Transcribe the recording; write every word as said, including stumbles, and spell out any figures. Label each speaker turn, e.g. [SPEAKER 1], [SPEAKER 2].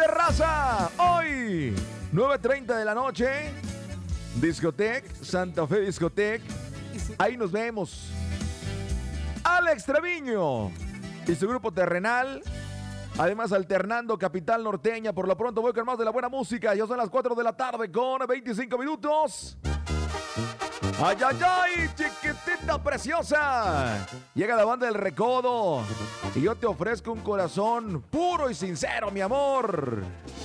[SPEAKER 1] Sale raza. Hoy, nueve treinta de la noche. Discotec, Santa Fe Discotec. Ahí nos vemos. Alex Treviño y su grupo Terrenal. Además, alternando Capital Norteña. Por lo pronto voy con más de la buena música. Ya son las cuatro de la tarde con veinticinco minutos. ¡Ay, ay, ay! ¡Chiquitita preciosa! Llega la banda del Recodo. Y yo te ofrezco un corazón puro y sincero, mi amor.